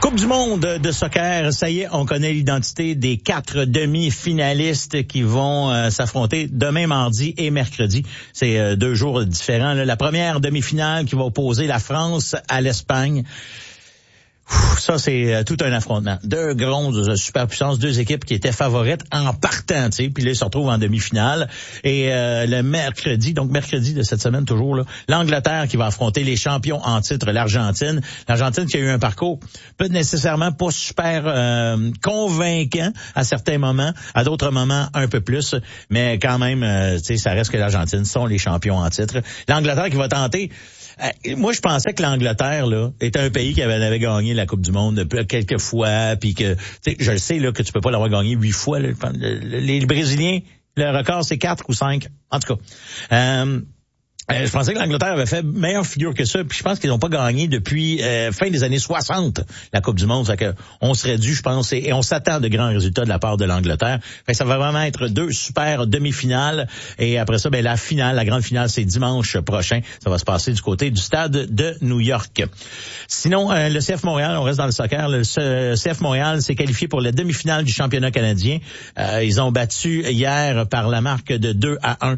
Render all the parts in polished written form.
Coupe du monde de soccer, ça y est, on connaît l'identité des 4 demi-finalistes qui vont s'affronter demain, mardi et mercredi. C'est 2 jours différents. Là. La première demi-finale qui va opposer la France à l'Espagne. Ça, c'est tout un affrontement. 2 grandes superpuissances, 2 équipes qui étaient favorites en partant, tu sais, puis là, ils se retrouvent en demi-finale. Et le mercredi de cette semaine, toujours, là, l'Angleterre qui va affronter les champions en titre, l'Argentine. L'Argentine qui a eu un parcours pas nécessairement pas super convaincant à certains moments, à d'autres moments un peu plus, mais quand même, tu sais, ça reste que l'Argentine sont les champions en titre. L'Angleterre qui va tenter. Moi, je pensais que l'Angleterre là était un pays qui avait gagné la Coupe du Monde quelques fois, puis que, tu sais, je le sais là que tu peux pas l'avoir gagné 8 fois. Là, les Brésiliens, le record c'est 4 ou 5. En tout cas. Je pensais que l'Angleterre avait fait meilleure figure que ça, puis je pense qu'ils n'ont pas gagné depuis fin des années 60 la Coupe du Monde. Ça que on serait dû, je pense, et on s'attend de grands résultats de la part de l'Angleterre. Fait que ça va vraiment être 2 super demi-finales, et après ça, ben la finale, la grande finale, c'est dimanche prochain. Ça va se passer du côté du stade de New York. Sinon, le CF Montréal, on reste dans le soccer. Le CF Montréal s'est qualifié pour la demi-finale du championnat canadien. Ils ont battu hier par la marque de 2-1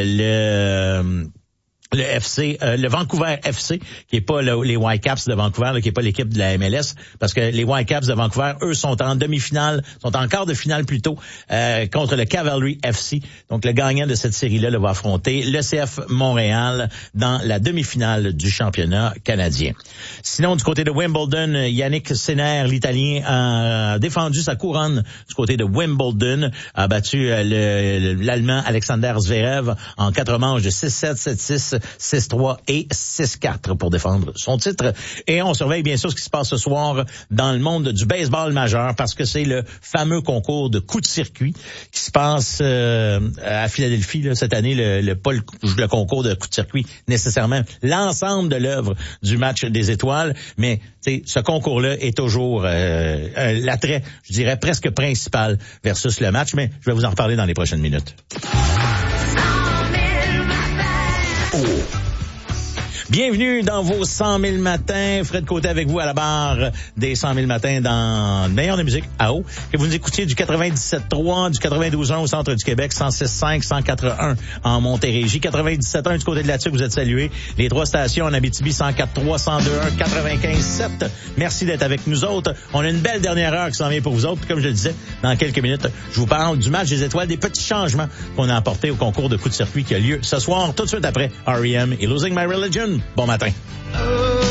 le Vancouver FC, qui est pas les Whitecaps de Vancouver, là, qui est pas l'équipe de la MLS, parce que les Whitecaps de Vancouver, eux, sont en demi-finale, sont en quart de finale plutôt, contre le Cavalry FC. Donc, le gagnant de cette série-là va affronter le CF Montréal dans la demi-finale du championnat canadien. Sinon, du côté de Wimbledon, Yannick Sinner, l'Italien, a défendu sa couronne du côté de Wimbledon, a battu l'Allemand Alexander Zverev en 4 manches de 6-7, 7-6, 6-3 et 6-4 pour défendre son titre. Et on surveille bien sûr ce qui se passe ce soir dans le monde du baseball majeur, parce que c'est le fameux concours de coups de circuit qui se passe à Philadelphie là, cette année. Pas le concours de coups de circuit nécessairement, l'ensemble de l'œuvre du match des étoiles, mais ce concours-là est toujours l'attrait, je dirais, presque principal versus le match, mais je vais vous en reparler dans les prochaines minutes. Bienvenue dans vos 100 000 matins. Fred Côté avec vous à la barre des 100 000 matins dans le meilleur de musique à eau. Que vous nous écoutiez du 97.3, du 92.1 au centre du Québec, 106.5, 104.1 en Montérégie, 97.1 du côté de la Tuque, vous êtes salués. Les 3 stations en Abitibi, 104.3, 102.1, 95.7. Merci d'être avec nous autres. On a une belle dernière heure qui s'en vient pour vous autres. Puis comme je le disais, dans quelques minutes, je vous parle du match des étoiles, des petits changements qu'on a apportés au concours de coups de circuit qui a lieu ce soir, tout de suite après R.E.M. et Losing My Religion. Bon matin.